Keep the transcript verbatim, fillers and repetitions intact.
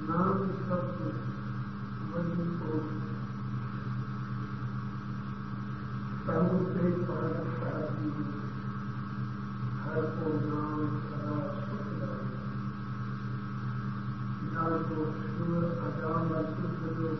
नाम शब्द वही को तनु से परम हर को नाम सदा सुख रहे। न तो शिव अजान शुद्ध जो